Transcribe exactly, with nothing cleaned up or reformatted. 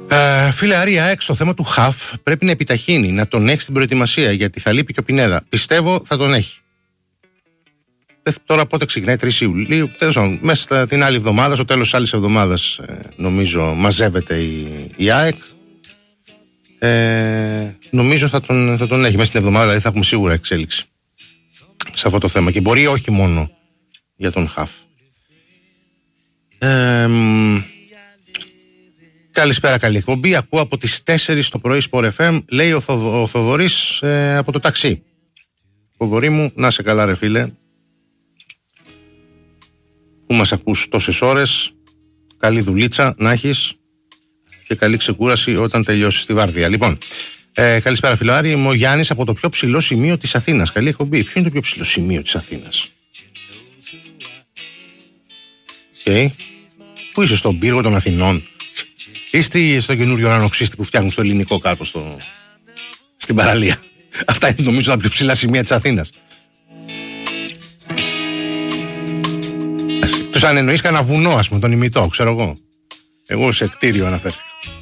Ε, φίλε Άρη, ΑΕΚ στο θέμα του Χαφ πρέπει να επιταχύνει, να τον έχει στην προετοιμασία, γιατί θα λείπει και ο Πινέδα. Πιστεύω θα τον έχει. Τώρα πότε ξεκινάει, τρεις Ιουλίου, τέλος πάντων, μέσα την άλλη εβδομάδα, στο τέλος της άλλης εβδομάδας, νομίζω μαζεύεται η, η ΑΕΚ. Ε, νομίζω θα τον, θα τον έχει μέσα στην εβδομάδα, δηλαδή θα έχουμε σίγουρα εξέλιξη σε αυτό το θέμα. Και μπορεί όχι μόνο για τον Χαφ. Ε, καλησπέρα, καλή εκπομπή. Ακούω από τις τέσσερις το πρωί Sport εφ εμ, λέει ο, Θοδο, ο Θοδωρής ε, από το ταξί. Θοδωρή μου, να σε καλά ρε φίλε, που μας ακούς τόσες ώρες. Καλή δουλίτσα να έχεις και καλή ξεκούραση όταν τελειώσεις τη βάρδια. Λοιπόν, ε, καλησπέρα φιλοάρη, είμαι ο Γιάννης από το πιο ψηλό σημείο της Αθήνας. Καλή εκπομπή. Ποιο είναι το πιο ψηλό σημείο της Αθήνας? Okay. Πού είσαι, στον πύργο των Αθηνών? Είστε στο καινούριο ανοξύστη που φτιάχνουν στο ελληνικό κάτω στο... στην παραλία? Αυτά είναι νομίζω τα πιο ψηλά σημεία της Αθήνας. Τους αν εννοείς κανένα βουνό, ας πούμε, τον ημιτό, ξέρω εγώ. Εγώ σε κτίριο αναφέρθηκα.